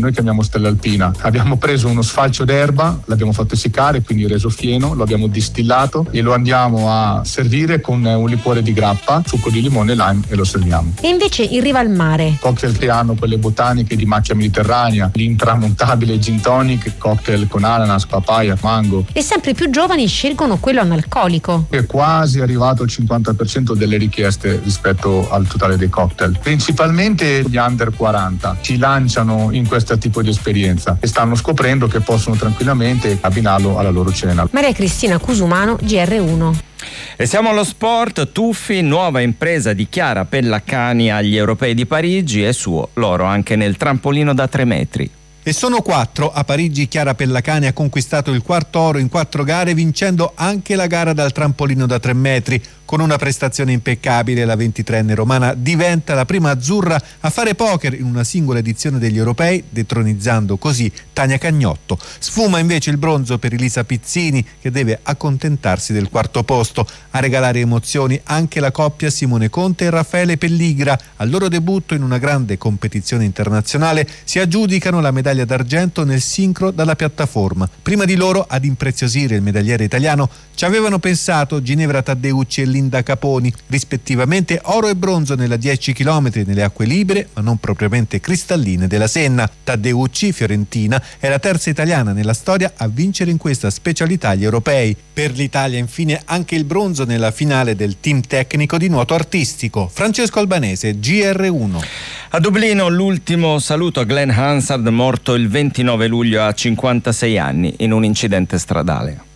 noi chiamiamo stella alpina. Abbiamo preso uno sfalcio d'erba, l'abbiamo fatto essiccare, quindi reso fieno, lo abbiamo distillato e lo andiamo a servire con un liquore di grappa, succo di limone e lime, e lo serviamo. E invece in riva al mare? Cocktail che hanno quelle botaniche di macchia mediterranea, l'intramontabile gin tonic, cocktail con ananas, papaya, mango. E sempre più giovani scelgono quello analcolico. È quasi arrivato al 50% delle richieste rispetto al totale dei cocktail. Principalmente gli under 40 si lanciano in questo tipo di esperienza e stanno scoprendo che possono tranquillamente abbinarlo alla loro cena. Maria Cristina Cusumano, GR1. E siamo allo sport. Tuffi, nuova impresa di Chiara Pellacani agli Europei di Parigi, e suo l'oro anche nel trampolino da 3 metri. E sono 4. A Parigi Chiara Pellacani ha conquistato il quarto oro in 4 gare, vincendo anche la gara dal trampolino da 3 metri. Con una prestazione impeccabile, la 23enne romana diventa la prima azzurra a fare poker in una singola edizione degli Europei, detronizzando così Tania Cagnotto. Sfuma invece il bronzo per Elisa Pizzini, che deve accontentarsi del quarto posto. A regalare emozioni anche la coppia Simone Conte e Raffaele Pelligra. Al loro debutto in una grande competizione internazionale si aggiudicano la medaglia d'argento nel sincro dalla piattaforma. Prima di loro, ad impreziosire il medagliere italiano, ci avevano pensato Ginevra Taddeucci e Linda Caponi, rispettivamente oro e bronzo nella 10 km nelle acque libere, ma non propriamente cristalline, della Senna. Taddeucci, fiorentina, è la terza italiana nella storia a vincere in questa specialità gli europei. Per l'Italia, infine, anche il bronzo nella finale del team tecnico di nuoto artistico. Francesco Albanese, GR1. A Dublino l'ultimo saluto a Glenn Hansard, morto il 29 luglio a 56 anni in un incidente stradale.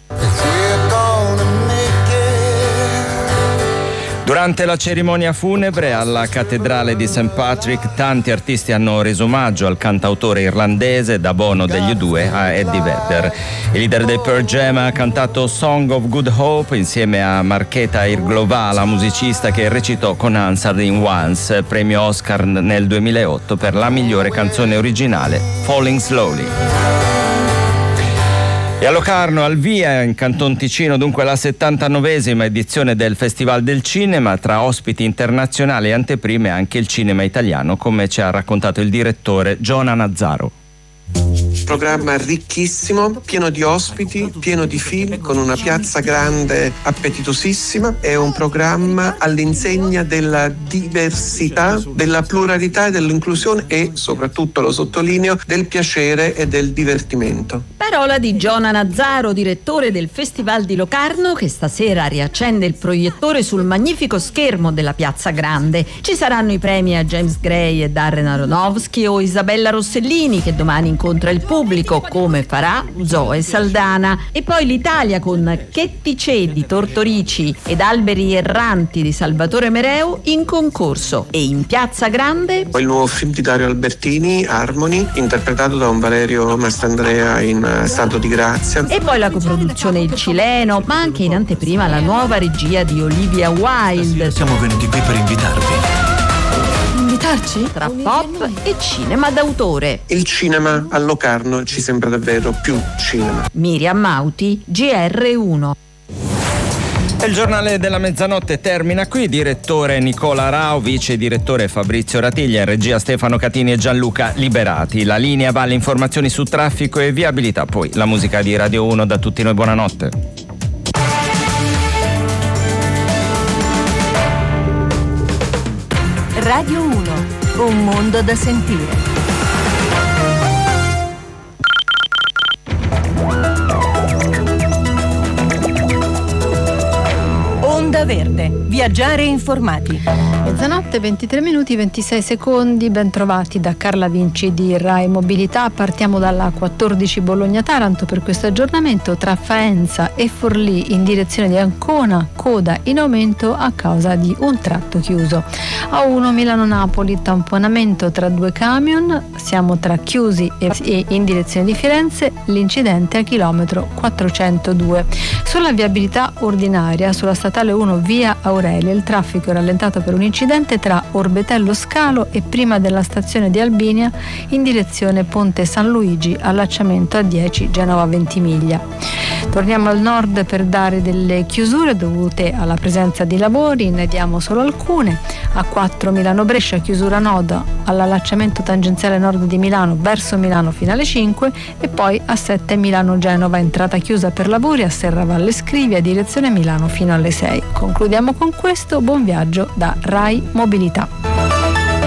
Durante la cerimonia funebre alla cattedrale di St. Patrick, tanti artisti hanno reso omaggio al cantautore irlandese, da Bono degli U2 a Eddie Vedder. Il leader dei Pearl Jam ha cantato Song of Good Hope insieme a Markéta Irglová, la musicista che recitò con Hansard in Once, premio Oscar nel 2008 per la migliore canzone originale, Falling Slowly. E a Locarno al via, in Canton Ticino, dunque la 79esima edizione del Festival del Cinema, tra ospiti internazionali e anteprime anche il cinema italiano, come ci ha raccontato il direttore Giona Nazzaro. Programma ricchissimo, pieno di ospiti, pieno di film, con una piazza grande appetitosissima. È un programma all'insegna della diversità, della pluralità e dell'inclusione e soprattutto, lo sottolineo, del piacere e del divertimento. Parola di Giona Nazzaro, direttore del Festival di Locarno, che stasera riaccende il proiettore sul magnifico schermo della Piazza Grande. Ci saranno i premi a James Gray e Darren Aronofsky o Isabella Rossellini, che domani incontra il pubblico, come farà Zoe Saldana. E poi l'Italia con Che ti c'è di Tortorici ed Alberi erranti di Salvatore Mereu in concorso. E in Piazza Grande Il nuovo film di Dario Albertini, Harmony, interpretato da un Valerio Mastandrea in stato di grazia. E poi la coproduzione Il Cileno, ma anche in anteprima la nuova regia di Olivia Wilde. Siamo venuti qui per invitarvi. Invitarci? Tra pop e cinema d'autore. Il cinema a Locarno ci sembra davvero più cinema. Miriam Mauti, GR1. Il giornale della mezzanotte termina qui. Direttore Nicola Rao, vice direttore Fabrizio Ratiglia, in regia Stefano Catini e Gianluca Liberati. La linea va alle informazioni su traffico e viabilità, poi la musica di Radio 1. Da tutti noi buonanotte. Radio 1, un mondo da sentire. Onda Verde, viaggiare informati. Mezzanotte, 23 minuti 26 secondi, ben trovati da Carla Vinci di Rai Mobilità. Partiamo dalla 14 Bologna-Taranto per questo aggiornamento. Tra Faenza e Forlì in direzione di Ancona, coda in aumento a causa di un tratto chiuso. A1 Milano-Napoli, tamponamento tra due camion, siamo tra Chiusi e in direzione di Firenze, l'incidente a chilometro 402. Sulla viabilità ordinaria, sulla statale 1 via Aurelia Aurelia. Il traffico è rallentato per un incidente tra Orbetello Scalo e prima della stazione di Albinia in direzione Ponte San Luigi, allacciamento A10 Genova Ventimiglia. Torniamo al nord per dare delle chiusure dovute alla presenza di lavori, ne diamo solo alcune. A4 Milano-Brescia, chiusura noda all'allacciamento tangenziale nord di Milano verso Milano fino alle 5 e poi A7 Milano-Genova, entrata chiusa per lavori a Serravalle Scrivia, direzione Milano fino alle 6. Concludiamo con questo, buon viaggio da Rai Mobilità.